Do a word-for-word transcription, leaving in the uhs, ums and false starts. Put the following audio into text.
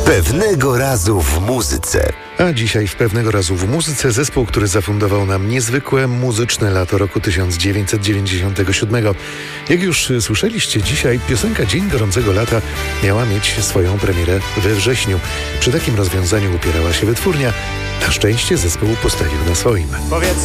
Pewnego razu w muzyce. A dzisiaj w Pewnego razu w muzyce zespół, który zafundował nam niezwykłe muzyczne lato roku tysiąc dziewięćset dziewięćdziesiątego siódmego. Jak już słyszeliście, dzisiaj piosenka Dzień Gorącego Lata miała mieć swoją premierę we wrześniu. Przy takim rozwiązaniu upierała się wytwórnia. Na szczęście zespół postawił na swoim. Powiedz